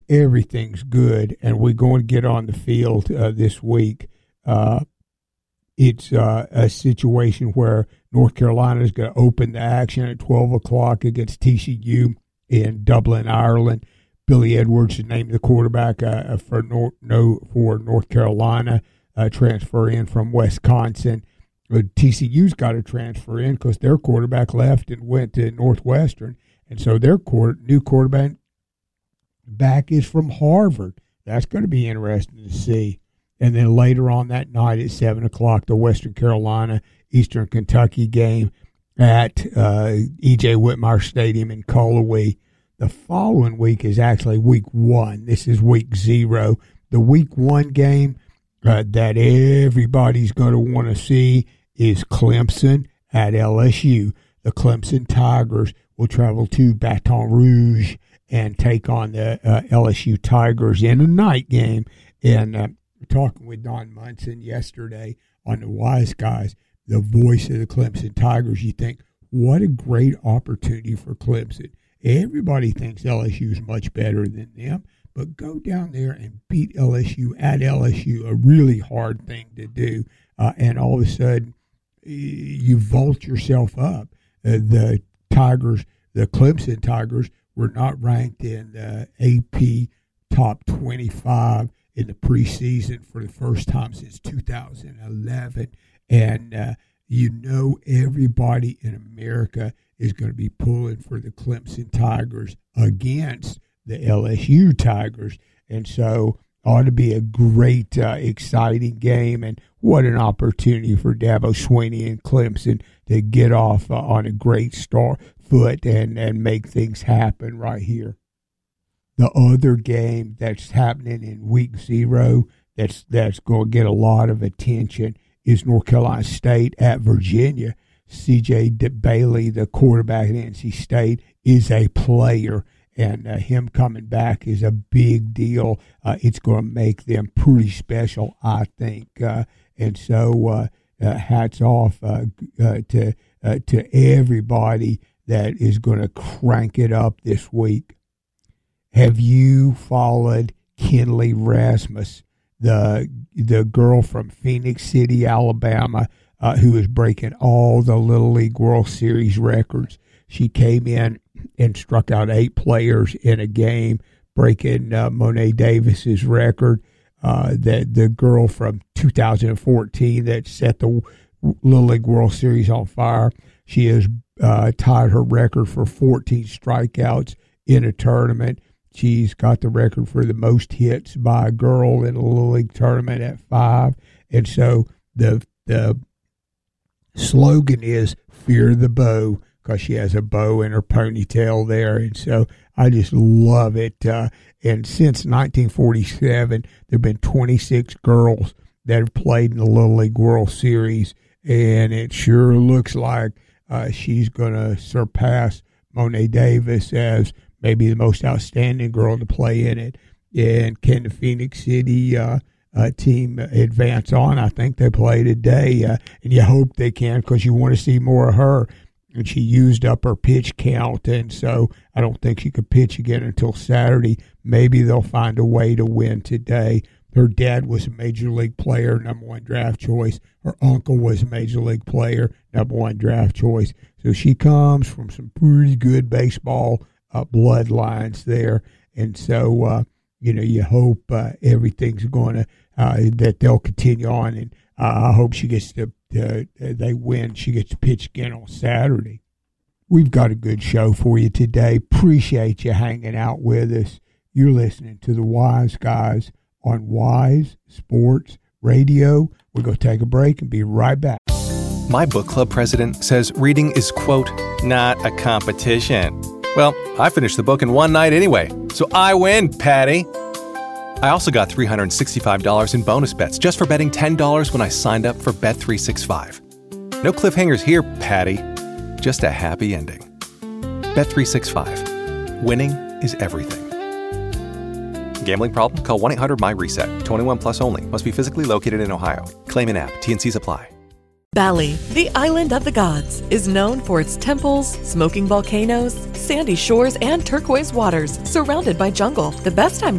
everything's good, and we're going to get on the field this week. It's a situation where North Carolina is going to open the action at 12 o'clock against TCU in Dublin, Ireland. Billy Edwards is named the quarterback for North Carolina, transfer in from Wisconsin. TCU's got to transfer in because their quarterback left and went to Northwestern, and so their new quarterback is from Harvard. That's going to be interesting to see. And then later on that night at 7 o'clock, the Western Carolina Eastern Kentucky game at E.J. Whitmire Stadium in Colowee. The following week is actually week 1. This is week 0. The week 1 game that everybody's going to want to see is Clemson at LSU. The Clemson Tigers will travel to Baton Rouge and take on the LSU Tigers in a night game. And talking with Don Munson yesterday on the Wise Guys, the voice of the Clemson Tigers, you think, what a great opportunity for Clemson. Everybody thinks LSU is much better than them, but go down there and beat LSU at LSU, a really hard thing to do. And all of a sudden, you vault yourself up. The Clemson Tigers were not ranked in the AP top 25 in the preseason for the first time since 2011. And everybody in America is going to be pulling for the Clemson Tigers against the LSU Tigers. And so ought to be a great, exciting game. And what an opportunity for Dabo Swinney and Clemson to get off on a great foot and make things happen right here. The other game that's happening in week 0 that's going to get a lot of attention is North Carolina State at Virginia. C.J. Bailey, the quarterback at NC State, is a player, and him coming back is a big deal. It's going to make them pretty special, I think. And so hats off to everybody that is going to crank it up this week. Have you followed Kinley Rasmus, the girl from Phoenix City, Alabama, who is breaking all the Little League World Series records? She came in and struck out 8 players in a game, breaking Monet Davis's record. The girl from 2014 that set the Little League World Series on fire. She has tied her record for 14 strikeouts in a tournament. She's got the record for the most hits by a girl in a Little League tournament at 5. And so the slogan is "Fear the Bow," because she has a bow in her ponytail there. And so I just love it. And since 1947, there have been 26 girls that have played in the Little League World Series. And it sure looks like she's going to surpass Monet Davis as maybe the most outstanding girl to play in it. And can the Phoenix City team advance on? I think they play today, and you hope they can because you want to see more of her. And she used up her pitch count, and so I don't think she could pitch again until Saturday. Maybe they'll find a way to win today. Her dad was a major league player, number 1 draft choice. Her uncle was a major league player, number 1 draft choice. So she comes from some pretty good baseball bloodlines there. And so, you hope everything's going to, that they'll continue on. And I hope she gets they win. She gets to pitch again on Saturday. We've got a good show for you today. Appreciate you hanging out with us. You're listening to the Wise Guys on Wise Sports Radio. We're going to take a break and be right back. My book club president says reading is, quote, not a competition. Well, I finished the book in one night anyway, so I win, Patty. I also got $365 in bonus bets just for betting $10 when I signed up for Bet365. No cliffhangers here, Patty. Just a happy ending. Bet365. Winning is everything. Gambling problem? Call 1-800-MY-RESET. 21 plus only. Must be physically located in Ohio. Claim in app. T&Cs apply. Bali, the island of the gods, is known for its temples, smoking volcanoes, sandy shores, and turquoise waters, surrounded by jungle. The best time